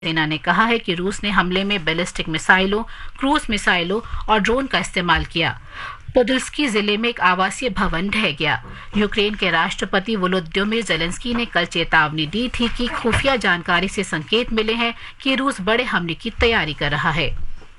सेना ने कहा है कि रूस ने हमले में बैलिस्टिक मिसाइलों, क्रूज मिसाइलों और ड्रोन का इस्तेमाल किया। पोदुल्स्की जिले में एक आवासीय भवन ढह गया। यूक्रेन के राष्ट्रपति वोलोदिमीर ज़ेलेंस्की ने कल चेतावनी दी थी कि खुफिया जानकारी से संकेत मिले हैं कि रूस बड़े हमले की तैयारी कर रहा है।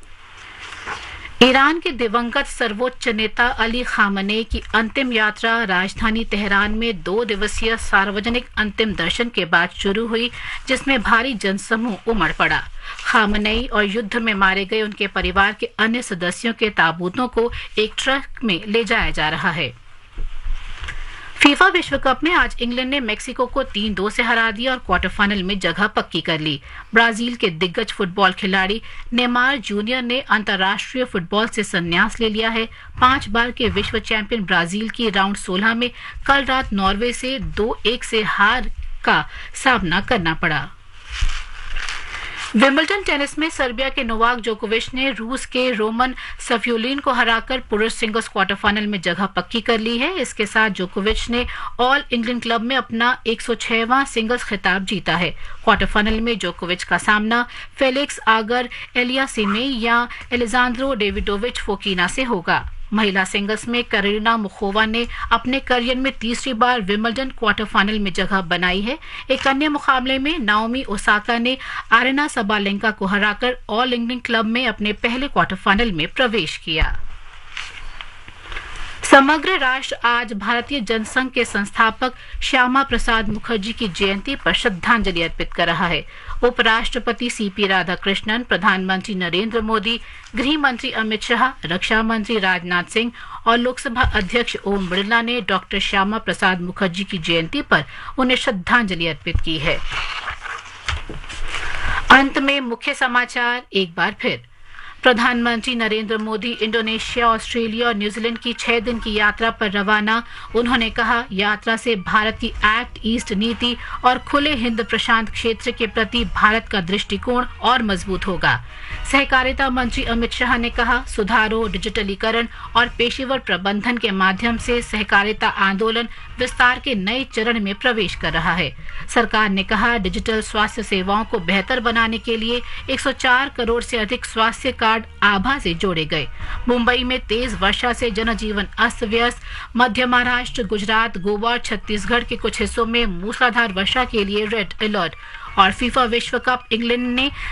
ईरान के दिवंगत सर्वोच्च नेता अली खामनेई की अंतिम यात्रा राजधानी तेहरान में 2 दिवसीय सार्वजनिक अंतिम दर्शन के बाद शुरू हुई, जिसमें भारी जनसमूह उमड़ पड़ा। खामनेई और युद्ध में मारे गए उनके परिवार के अन्य सदस्यों के ताबूतों को एक ट्रक में ले जाया जा रहा है। फीफा विश्व कप में आज इंग्लैंड ने मेक्सिको को 3-2 से हरा दिया और क्वार्टर फाइनल में जगह पक्की कर ली। ब्राजील के दिग्गज फुटबॉल खिलाड़ी नेमार जूनियर ने अंतर्राष्ट्रीय फुटबॉल से संन्यास ले लिया है। 5 बार के विश्व चैंपियन ब्राजील की राउंड 16 में कल रात नॉर्वे से 2-1 से हार का सामना करना पड़ा। विंबलडन टेनिस में सर्बिया के नोवाक जोकोविच ने रूस के रोमन सफियोलिन को हराकर पुरुष सिंगल्स क्वार्टर फाइनल में जगह पक्की कर ली है। इसके साथ जोकोविच ने ऑल इंग्लैंड क्लब में अपना 106वां सिंगल्स खिताब जीता है। क्वार्टर फाइनल में जोकोविच का सामना फेलिक्स आगर एलियासिमे या एलेजांद्रो डेविडोविच फोकिना से होगा। महिला सिंगल्स में करीना मुखोवा ने अपने करियर में तीसरी बार विंबलडन क्वार्टर फाइनल में जगह बनाई है। एक अन्य मुकाबले में नाओमी ओसाका ने आरेना सबालेंका को हराकर ऑल इंग्लैंड क्लब में अपने पहले क्वार्टर फाइनल में प्रवेश किया। समग्र राष्ट्र आज भारतीय जनसंघ के संस्थापक श्यामा प्रसाद मुखर्जी की जयंती पर श्रद्धांजलि अर्पित कर रहा है। उपराष्ट्रपति सीपी राधाकृष्णन, प्रधानमंत्री नरेंद्र मोदी, गृह मंत्री अमित शाह, रक्षा मंत्री राजनाथ सिंह और लोकसभा अध्यक्ष ओम बिरला ने डॉक्टर श्यामा प्रसाद मुखर्जी की जयंती पर उन्हें श्रद्धांजलि अर्पित की है। अंत में मुख्य समाचार एक बार फिर। प्रधानमंत्री नरेंद्र मोदी इंडोनेशिया, ऑस्ट्रेलिया और न्यूजीलैंड की 6 दिन की यात्रा पर रवाना। उन्होंने कहा, यात्रा से भारत की एक्ट ईस्ट नीति और खुले हिंद प्रशांत क्षेत्र के प्रति भारत का दृष्टिकोण और मजबूत होगा। सहकारिता मंत्री अमित शाह ने कहा, सुधारों, डिजिटलीकरण और पेशेवर प्रबंधन के माध्यम से सहकारिता आंदोलन विस्तार के नए चरण में प्रवेश कर रहा है। सरकार ने कहा, डिजिटल स्वास्थ्य सेवाओं को बेहतर बनाने के लिए 104 करोड़ से अधिक स्वास्थ्य कार्ड आभा से जोड़े गए। मुंबई में तेज वर्षा से जनजीवन अस्त व्यस्त। मध्य महाराष्ट्र, गुजरात, गोवा और छत्तीसगढ़ के कुछ हिस्सों में मूसलाधार वर्षा के लिए रेड अलर्ट। और फीफा विश्व कप इंग्लैंड ने